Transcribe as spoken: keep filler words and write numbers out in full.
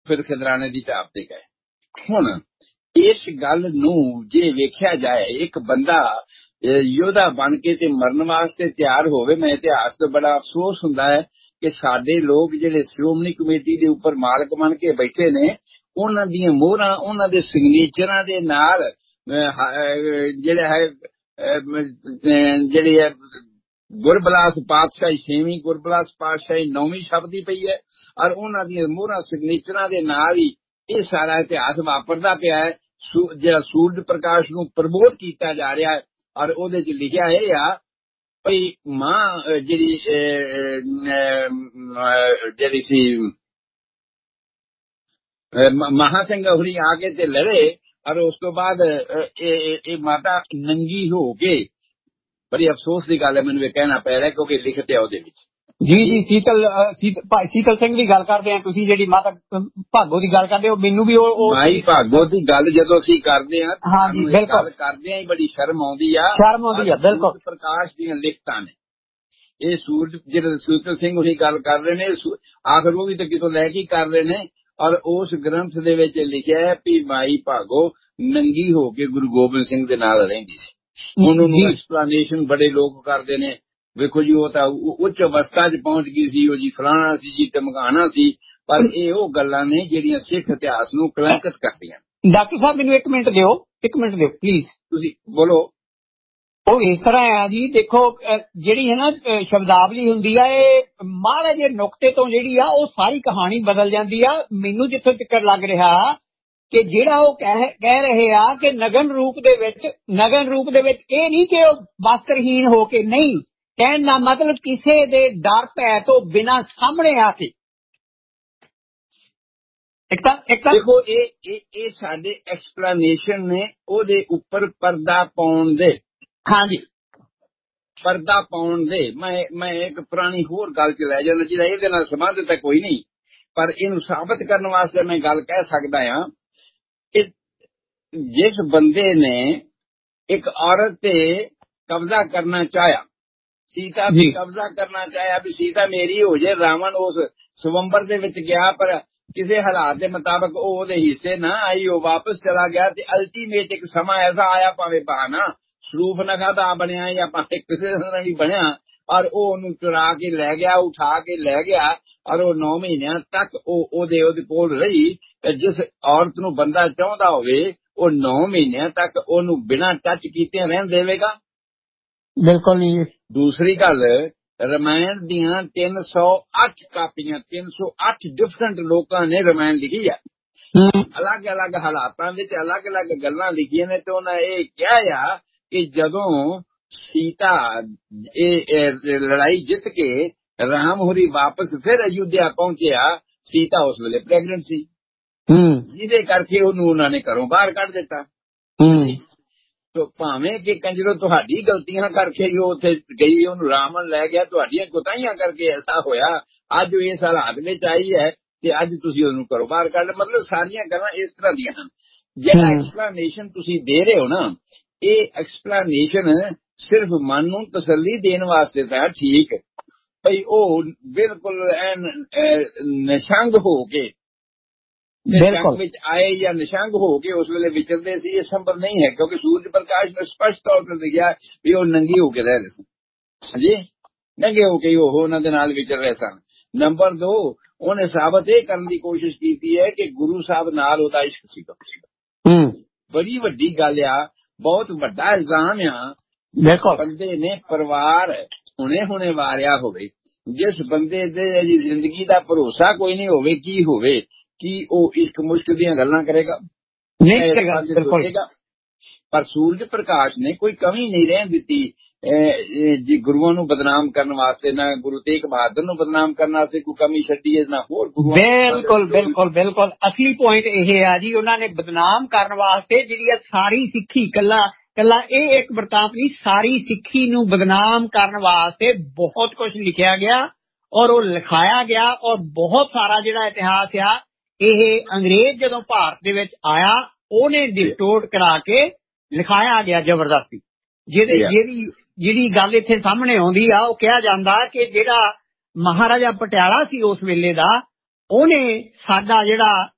ਫਿਰ ਖਿਦਰਾਣੇ ਦੀ ਢਾਬ ਤੇ ਗਏ। ਹੁਣ ਇਸ ਗੱਲ ਨੂੰ ਜੇ ਵੇਖਿਆ ਜਾਏ, ਇੱਕ ਬੰਦਾ ਯੋਧਾ ਬਣ ਕੇ ਤੇ ਮਰਨ ਵਾਸਤੇ ਤਿਆਰ ਹੋਵੇ, ਮੈਂ ਇਤਿਹਾਸ ਤੋਂ ਬੜਾ ਅਫਸੋਸ ਹੁੰਦਾ ਹੈ ਕਿ ਸਾਡੇ ਲੋਕ ਜਿਹੜੇ ਸ਼੍ਰੋਮਣੀ ਕਮੇਟੀ ਦੇ ਉੱਪਰ ਮਾਲਕ ਬਣ ਕੇ ਬੈਠੇ ਨੇ, ਉਹਨਾਂ ਦੀਆਂ ਮੋਹਰਾਂ, ਉਹਨਾਂ ਦੇ ਸਿਗਨੇਚਰਾਂ ਦੇ ਨਾਲ ਜਿਹੜਾ ਹੈ ਜਿਹੜੀ ਹੈ ਗੁਰਬਲਾਸ ਪਾਤਸ਼ਾਹੀ, ਛੇਵੀਂ ਗੁਰਬਲਾਸ ਪਾਤਸ਼ਾਹੀ ਨੌਵੀਂ ਸ਼ਬਦੀ ਪਈ ਹੈ, ਔਰ ਉਹਨਾਂ ਦੀਆਂ ਮੋਹਰਾਂ ਸਿਗਨੇਚਰਾਂ ਦੇ ਨਾਲ ਹੀ ਇਹ ਸਾਰਾ ਇਤਿਹਾਸ ਵਾਪਰਦਾ ਪਿਆ ਹੈ। ਜਿਹੜਾ ਸੂਰਜ ਪ੍ਰਕਾਸ਼ ਨੂੰ ਪ੍ਰਮੋਟ ਕੀਤਾ ਜਾ ਰਿਹਾ ਹੈ, ਔਰ ਉਹਦੇ ਚ ਲਿਖਿਆ ਇਹ ਆ ਭਈ ਮਾਂ ਜਿਹੜੀ ਜਿਹੜੀ ਸੀ ਮਹਾ ਸਿੰਘ ਹੁਰੀ ਆ ਕੇ ਤੇ ਲੜੇ, ਔਰ ਉਸ ਤੋਂ ਬਾਅਦ ਇਹ ਮਾਤਾ ਨੰਗੀ ਹੋ ਕੇ, ਬੜੀ ਅਫਸੋਸ ਦੀ ਗੱਲ ਹੈ ਮੈਨੂੰ ਇਹ ਕਹਿਣਾ ਪੈ ਰਿਹਾ ਕਿਉਂਕਿ ਲਿਖਿਆ ਉਹਦੇ ਵਿੱਚ। ਜੀ ਜੀ ਸੀਤਲ ਸੀਤਲ ਸਿੰਘ ਦੀ ਗੱਲ ਕਰਦੇ ਆ ਤੁਸੀਂ, ਜਿਹੜੀ ਮਾਤਾ ਭਾਗੋ ਦੀ ਗੱਲ ਕਰਦੇ ਹੋ, ਮੈਨੂੰ ਵੀ ਉਹ ਮਾਈ ਭਾਗੋ ਦੀ ਗੱਲ ਜਦੋਂ ਅਸੀਂ ਕਰਦੇ ਹਾਂ ਹਾਂਜੀ ਬਿਲਕੁਲ ਕਰਦੇ ਹਾਂ ਬੜੀ ਸ਼ਰਮ ਆਉਂਦੀ ਆ, ਸ਼ਰਮ ਆਉਂਦੀ ਆ ਬਿਲਕੁਲ। ਪ੍ਰਕਾਸ਼ ਦੀਆਂ ਲਿਖਤਾਂ ਨੇ ਇਹ ਸੂਰਜ ਜਿਹੜੇ ਸੀਤਲ ਸਿੰਘ ਉਹੀ ਗੱਲ ਕਰ ਰਹੇ ਨੇ, ਆਖਰ ਉਹ ਵੀ ਤਾਂ ਕਿਤੋਂ ਲੈ ਕੇ ਕਰ ਰਹੇ ਨੇ, ਔਰ ਉਸ ਗ੍ਰੰਥ ਦੇ ਵਿੱਚ ਲਿਖਿਆ ਹੈ ਵੀ ਮਾਈ ਭਾਗੋ ਨੰਗੀ ਹੋ ਕੇ ਗੁਰੂ ਗੋਬਿੰਦ ਸਿੰਘ ਦੇ ਨਾਲ ਰਹਿੰਦੀ ਸੀ। ਉਹਨੂੰ ਐਕਸਪਲੇਨੇਸ਼ਨ ਬੜੇ ਲੋਕ ਕਰਦੇ ਨੇ, ਵੇਖੋ ਜੀ ਉਹ ਤਾਂ ਉੱਚ ਅਵਸਥਾ ਚ ਪਹੁੰਚ ਗਈ ਸੀ, ਉਹ ਜੀ ਫਲਾਣਾ ਸੀ ਜੀ ਧਮਕਾਣਾ ਸੀ, ਪਰ ਇਹ ਉਹ ਗੱਲਾਂ ਨੇ ਜਿਹੜੀਆਂ ਸਿੱਖ ਇਤਿਹਾਸ ਨੂੰ ਕਲੰਕਿਤ ਕਰਦੀਆਂ। ਡਾਕਟਰ ਸਾਹਿਬ ਮੈਨੂੰ ਇੱਕ ਮਿੰਟ ਦਿਓ, ਇੱਕ ਮਿੰਟ ਦਿਓ ਪਲੀਜ਼। ਤੁਸੀਂ ਬੋਲੋ। ਉਹ ਇਸ ਤਰ੍ਹਾਂ ਆ ਜੀ, ਦੇਖੋ ਜਿਹੜੀ ਹੈ ਨਾ ਸ਼ਬਦਾਵਲੀ ਹੁੰਦੀ ਆ, ਇਹ ਮਾੜੇ ਜਿਹੇ ਨੁਕਤੇ ਤੋਂ ਜਿਹੜੀ ਆ ਉਹ ਸਾਰੀ ਕਹਾਣੀ ਬਦਲ ਜਾਂਦੀ ਆ। ਮੈਨੂੰ ਜਿੱਥੋਂ ਤੱਕ ਲੱਗ ਰਿਹਾ ਕਿ ਜਿਹੜਾ ਉਹ ਕਹਿ ਕਹਿ ਰਹੇ ਆ ਕਿ ਨਗਨ ਰੂਪ ਦੇ ਵਿੱਚ, ਨਗਨ ਰੂਪ ਦੇ ਵਿੱਚ ਇਹ ਨਹੀਂ ਕਿ ਉਹ ਵਸਤਰਹੀਨ ਹੋ ਕੇ, ਨਹੀਂ, ਕਹਿਣ ਦਾ ਮਤਲਬ ਕਿਸੇ ਦੇ ਡਰ ਭੈ ਤੋਂ ਬਿਨਾਂ ਸਾਹਮਣੇ ਆ ਕੇ। ਇੱਕ ਤਾਂ ਇੱਕ ਤਾਂ ਦੇਖੋ ਇਹ ਇਹ ਸਾਡੇ ਐਕਸਪਲੇਨੇਸ਼ਨ ਨੇ ਉਹਦੇ ਉੱਪਰ ਪਰਦਾ ਪਾਉਣ ਦੇ। ਹਾਂਜੀ, ਪਰਦਾ ਪਾਉਣ ਦੇ। ਮੈਂ ਮੈਂ ਇੱਕ ਪੁਰਾਣੀ ਹੋਰ ਗੱਲ ਚ ਲੈ ਜਾਣਾ, ਜਿਹਦਾ ਇਹਦੇ ਨਾਲ ਸੰਬੰਧ ਤਾਂ ਕੋਈ ਨਹੀਂ, ਪਰ ਇਹਨੂੰ ਸਾਬਤ ਕਰਨ ਵਾਸਤੇ ਮੈਂ ਗੱਲ ਕਹਿ ਸਕਦਾ ਹਾਂ ਕਿ ਜਿਸ ਬੰਦੇ ਨੇ ਇੱਕ ਔਰਤ ਤੇ ਕਬਜ਼ਾ ਕਰਨਾ ਚਾਹਿਆ, ਸੀਤਾ ਤੇ ਕਬਜ਼ਾ ਕਰਨਾ ਚਾਹਿਆ ਵੀ ਸੀਤਾ ਮੇਰੀ ਹੋ ਜੇ, ਰਾਵਣ ਉਸ ਸਵੰਬਰ ਦੇ ਵਿੱਚ ਗਿਆ, ਪਰ ਕਿਸੇ ਹਾਲਾਤ ਦੇ ਮੁਤਾਬਕ ਉਹ ਉਹਦੇ ਹਿੱਸੇ ਨਾ ਆਈ, ਉਹ ਵਾਪਸ ਚਲਾ ਗਿਆ, ਤੇ ਅਲਟੀਮੇਟ ਇੱਕ ਸਮਾਂ ਐਸਾ ਆਇਆ, ਭਾਵੇਂ ਬਹਾਨਾ ਸਰੂਪ ਨਖਾ ਦਾ ਬਣਿਆ ਜਾਂ ਭਾਵੇਂ ਕਿਸੇ ਦਾ ਵੀ ਬਣਿਆ, ਔਰ ਉਹ ਉਹਨੂੰ ਚੁਰਾ ਕੇ ਲੈ ਗਿਆ, ਉਠਾ ਕੇ ਲੈ ਗਿਆ, ਔਰ ਉਹ ਨੌ ਮਹੀਨਿਆਂ ਤੱਕ ਉਹ ਉਹਦੇ ਉਹਦੇ ਕੋਲ ਰਹੀ। ਜਿਸ ਔਰਤ ਨੂੰ ਬੰਦਾ ਚਾਹੁੰਦਾ ਹੋਵੇ ਉਹ ਨੌ ਮਹੀਨਿਆਂ ਤੱਕ ਉਹਨੂੰ ਬਿਨਾਂ ਟੱਚ ਕੀਤੇ ਰਹਿਣ ਦੇਵੇਗਾ? ਬਿਲਕੁਲ ਨਹੀਂ। ਦੂਸਰੀ ਗੱਲ, ਰਮਾਇਣ ਦੀਆਂ ਤਿੰਨ ਸੌ ਅੱਠ ਕਾਪੀਆਂ, ਤਿੰਨ ਸੌ ਅੱਠ ਡਿਫਰੈਂਟ ਲੋਕਾਂ ਨੇ ਰਮਾਇਣ ਲਿਖੀ ਹੈ, ਅਲੱਗ ਅਲੱਗ ਹਾਲਾਤਾਂ ਵਿੱਚ ਅਲੱਗ ਅਲੱਗ ਗੱਲਾਂ ਲਿਖੀਆਂ ਨੇ, ਤੇ ਉਹਨਾਂ ਇਹ ਕਿਹਾ ਆ ਕਿ ਜਦੋਂ ਸੀਤਾ ਇਹ ਲੜਾਈ ਜਿੱਤ ਕੇ ਰਾਮ ਹੋਰੀ ਵਾਪਸ ਫਿਰ ਅਯੁੱਧਿਆ ਪਹੁੰਚਿਆ, ਸੀਤਾ ਉਸ ਵੇਲੇ ਪ੍ਰੈਗਨੈਂਟ ਸੀ, ਜਿਹਦੇ ਕਰਕੇ ਉਹਨੂੰ ਉਹਨਾਂ ਨੇ ਘਰੋਂ ਬਾਹਰ ਕੱਢ ਦਿੱਤਾ। ਤੋ ਭਾਵੇਂ ਕਿ ਕੰਜਰੋ ਤੁਹਾਡੀ ਗਲਤੀਆਂ ਕਰਕੇ ਜੋ ਉੱਥੇ ਗਈ, ਉਹਨੂੰ ਰਾਵਣ ਲੈ ਗਿਆ, ਤੁਹਾਡੀਆਂ ਕੁਤਾਹੀਆਂ ਕਰਕੇ ਐਸਾ ਹੋਇਆ, ਅੱਜ ਉਹ ਇਸ ਹਾਲਾਤ ਵਿੱਚ ਆਈ ਹੈ ਤੇ ਅੱਜ ਤੁਸੀਂ ਉਹਨੂੰ ਘਰੋਂ ਬਾਹਰ ਕੱਢ। ਮਤਲਬ ਸਾਰੀਆਂ ਗੱਲਾਂ ਇਸ ਤਰ੍ਹਾਂ ਦੀਆਂ ਹਨ। ਜਿਹੜਾ ਐਕਸਪਲੇਨੇਸ਼ਨ ਤੁਸੀਂ ਦੇ ਰਹੇ ਹੋ ਨਾ, ਇਹ ਐਕਸਪਲੇਨੇਸ਼ਨ ਸਿਰਫ ਮਨ ਨੂੰ ਤਸੱਲੀ ਦੇਣ ਵਾਸਤੇ ਤਾਂ ਠੀਕ, ਭਈ ਉਹ ਬਿਲਕੁਲ ਨਿਸ਼ੰਗ ਹੋ ਕੇ ਜੰਗ ਵਿੱਚ ਆਏ ਜਾਂ ਨਿਸ਼ੰਗ ਹੋ ਕੇ ਉਸ ਵੇਲੇ ਵਿਚਰਦੇ ਸੀ, ਇਹ ਸੰਭਵ ਨਹੀਂ ਹੈ, ਕਿਉਂਕਿ ਸੂਰਜ ਪ੍ਰਕਾਸ਼ ਨੇ ਸਪਸ਼ਟ ਤੌਰ ਤੇ ਲਿਖਿਆ ਵੀ ਉਹ ਨੰਗੇ ਹੋ ਕੇ ਰਹਿ ਰਹੇ ਸਨ। ਹਾਂਜੀ, ਨੰਗੇ ਹੋ ਕੇ ਉਹ ਉਹਨਾਂ ਦੇ ਨਾਲ ਵਿਚਰ ਰਹੇ ਸਨ। ਨੰਬਰ ਦੋ, ਉਹਨੇ ਸਾਬਤ ਇਹ ਕਰਨ ਦੀ ਕੋਸ਼ਿਸ਼ ਕੀਤੀ ਹੈ ਕਿ ਗੁਰੂ ਸਾਹਿਬ ਨਾਲ ਉਹਦਾ ਇਸ਼ਕ ਸੀਗਾ। ਬੜੀ ਵੱਡੀ ਗੱਲ ਆ, ਬਹੁਤ ਵੱਡਾ ਇਲਜ਼ਾਮ ਆ। ਬੰਦੇ ਨੇ ਪਰਿਵਾਰ ਹੁਣੇ ਹੁਣੇ ਵਾਰਿਆ ਹੋਵੇ, ਜਿਸ ਬੰਦੇ ਦੇ ਜ਼ਿੰਦਗੀ ਦਾ ਭਰੋਸਾ ਕੋਈ ਨਹੀਂ ਹੋਵੇ, ਕੀ ਹੋਵੇ ਕਿ ਉਹ ਇਸ਼ਕ ਮੁਸ਼ਕ ਦੀਆਂ ਗੱਲਾਂ ਕਰੇਗਾ? ਨਹੀਂ ਕਰੇਗਾ। ਪਰ ਸੂਰਜ ਪ੍ਰਕਾਸ਼ ਨੇ ਕੋਈ ਕਮੀ ਨਹੀਂ ਰਹਿਣ ਦਿੱਤੀ ਜੀ ਗੁਰੂਆਂ ਨੂੰ ਬਦਨਾਮ ਕਰਨ ਵਾਸਤੇ, ਨਾ ਗੁਰੂ ਤੇਗ ਬਹਾਦਰ ਨੂੰ ਬਦਨਾਮ ਕਰਨ ਵਾਸਤੇ ਕੋਈ ਕਮੀ ਛੱਡੀ ਹੈ, ਨਾ ਹੋਰ ਗੁਰੂ। ਬਿਲਕੁਲ ਬਿਲਕੁਲ ਬਿਲਕੁਲ ਅਸਲੀ ਪੁਆਇੰਟ ਇਹ ਆ ਜੀ, ਉਹਨਾਂ ਨੇ ਬਦਨਾਮ ਕਰਨ ਵਾਸਤੇ ਜਿਹੜੀ ਸਾਰੀ ਸਿੱਖੀ, ਕੱਲਾ ਕੱਲਾ ਇਹ ਇੱਕ ਵਰਤਾਂਤ ਨਹੀਂ, ਸਾਰੀ ਸਿੱਖੀ ਨੂੰ ਬਦਨਾਮ ਕਰਨ ਵਾਸਤੇ ਬਹੁਤ ਕੁਝ ਲਿਖਿਆ ਗਿਆ ਔਰ ਉਹ ਲਿਖਾਇਆ ਗਿਆ, ਔਰ ਬਹੁਤ ਸਾਰਾ ਜਿਹੜਾ ਇਤਿਹਾਸ ਆ ਇਹ ਅੰਗਰੇਜ਼ ਜਦੋਂ ਭਾਰਤ ਦੇ ਵਿੱਚ ਆਇਆ ਉਹਨੇ ਡਿਸਟੋਰਟ ਕਰਾ ਕੇ ਲਿਖਾਇਆ ਗਿਆ ਜ਼ਬਰਦਸਤੀ। ਜਿਹਦੇ ਜਿਹੜੀ ਜਿਹੜੀ ਗੱਲ ਇੱਥੇ ਸਾਹਮਣੇ ਆਉਂਦੀ ਆ, ਉਹ ਕਿਹਾ ਜਾਂਦਾ ਕਿ ਜਿਹੜਾ ਮਹਾਰਾਜਾ ਪਟਿਆਲਾ ਸੀ ਉਸ ਵੇਲੇ ਦਾ, ਉਹਨੇ ਸਾਡਾ ਜਿਹੜਾ